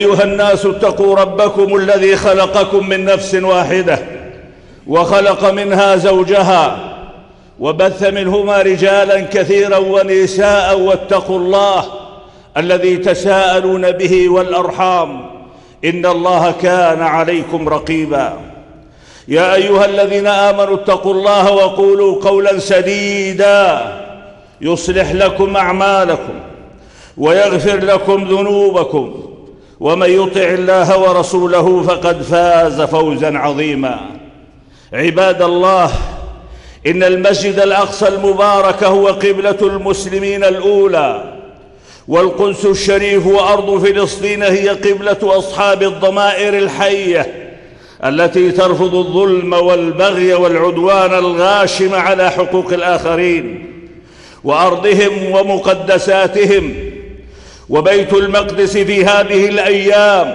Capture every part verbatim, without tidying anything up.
أيها الناس اتقوا ربكم الذي خلقكم من نفس واحدة وخلق منها زوجها وبث منهما رجالا كثيرا ونساء واتقوا الله الذي تساءلون به والأرحام إن الله كان عليكم رقيبا. يا أيها الذين آمنوا اتقوا الله وقولوا قولا سديدا يصلح لكم أعمالكم ويغفر لكم ذنوبكم ومن يطع الله ورسوله فقد فاز فوزا عظيما. عباد الله، إن المسجد الأقصى المبارك هو قبلة المسلمين الأولى، والقدس الشريف وأرض فلسطين هي قبلة أصحاب الضمائر الحية التي ترفض الظلم والبغي والعدوان الغاشم على حقوق الآخرين وأرضهم ومقدساتهم. وبيت المقدس في هذه الأيام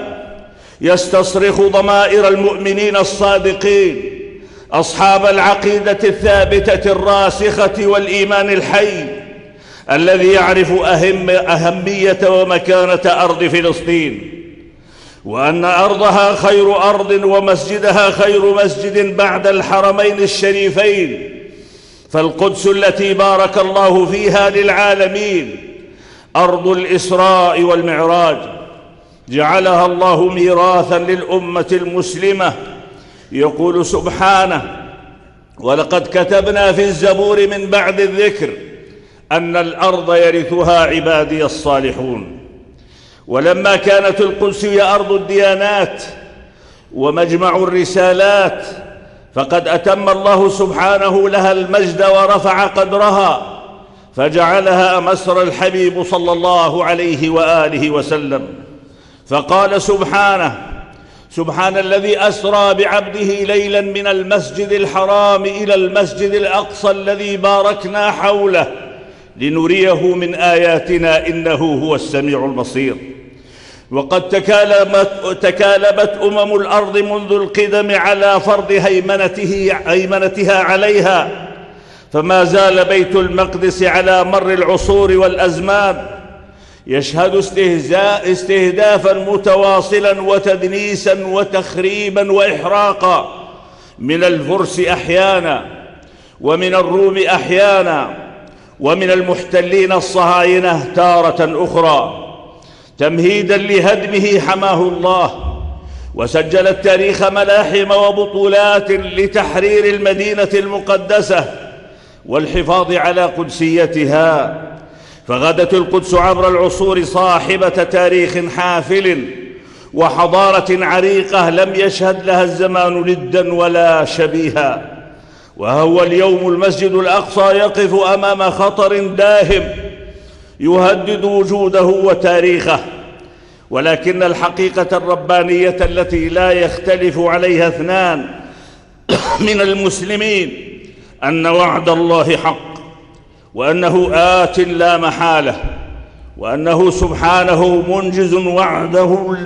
يستصرخ ضمائر المؤمنين الصادقين أصحاب العقيدة الثابتة الراسخة والإيمان الحي الذي يعرف أهم أهمية ومكانة أرض فلسطين، وأن أرضها خير أرض ومسجدها خير مسجد بعد الحرمين الشريفين. فالقدس التي بارك الله فيها للعالمين أرض الإسراء والمعراج، جعلها الله ميراثا للأمة المسلمة. يقول سبحانه: ولقد كتبنا في الزبور من بعد الذكر أن الأرض يرثها عبادي الصالحون. ولما كانت القدس هي أرض الديانات ومجمع الرسالات، فقد أتم الله سبحانه لها المجد ورفع قدرها، فجعلها مسرى الحبيب صلى الله عليه وآله وسلم. فقال سبحانه: سبحان الذي أسرى بعبده ليلا من المسجد الحرام إلى المسجد الأقصى الذي باركنا حوله لنريه من آياتنا إنه هو السميع البصير. وقد تكالبت, تكالبت أمم الأرض منذ القدم على فرض هيمنته هيمنتها عليها، فما زال بيت المقدس على مر العصور والأزمان يشهد استهزاء استهدافا متواصلا وتدنيسا وتخريبا وإحراقا من الفرس أحيانا، ومن الروم أحيانا، ومن المحتلين الصهاينة تارة أخرى، تمهيدا لهدمه حماه الله. وسجل التاريخ ملاحم وبطولات لتحرير المدينة المقدسة والحفاظ على قدسيتها. فغدت القدس عبر العصور صاحبة تاريخ حافل وحضارة عريقة لم يشهد لها الزمان ندا ولا شبيها. وهو اليوم المسجد الأقصى يقف أمام خطر داهم يهدد وجوده وتاريخه، ولكن الحقيقة الربانية التي لا يختلف عليها اثنان من المسلمين أن وعد الله حق، وأنه آت لا محالة، وأنه سبحانه منجز وعده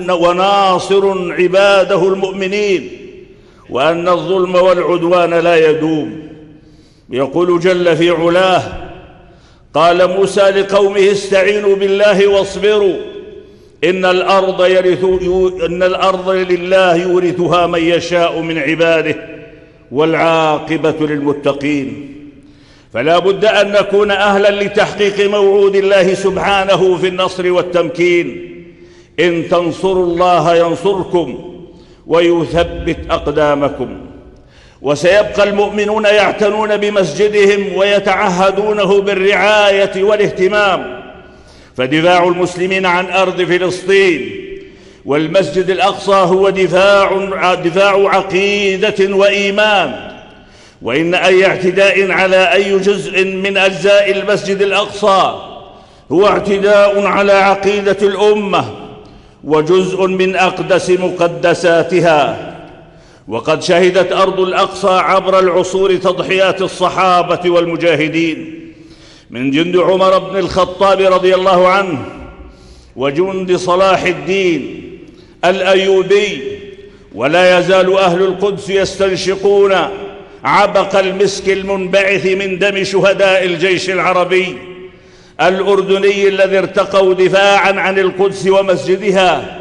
وناصر عباده المؤمنين، وأن الظلم والعدوان لا يدوم. يقول جل في علاه: قال موسى لقومه استعينوا بالله واصبروا إن الأرض, يرث إن الأرض لله يورثها من يشاء من عباده والعاقبة للمتقين. فلا بد أن نكون أهلا لتحقيق موعود الله سبحانه في النصر والتمكين. إن تنصروا الله ينصركم ويثبت أقدامكم. وسيبقى المؤمنون يعتنون بمسجدهم ويتعهدونه بالرعاية والاهتمام، فدفاع المسلمين عن أرض فلسطين والمسجد الأقصى هو دفاع, دفاع عقيدة وإيمان. وإن أي اعتداء على أي جزء من أجزاء المسجد الأقصى هو اعتداء على عقيدة الأمة وجزء من أقدس مقدساتها. وقد شهدت أرض الأقصى عبر العصور تضحيات الصحابة والمجاهدين، من جند عمر بن الخطاب رضي الله عنه، وجند صلاح الدين الأيوبي. ولا يزال أهل القدس يستنشقون عبق المسك المنبعث من دم شهداء الجيش العربي الأردني الذي ارتقوا دفاعا عن القدس ومسجدها